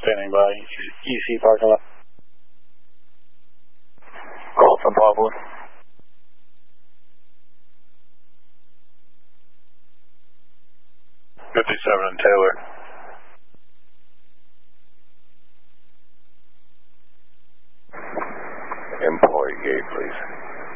standing by EC parking lot. Call from Poplar. '57 Taylor. Employee gate, please.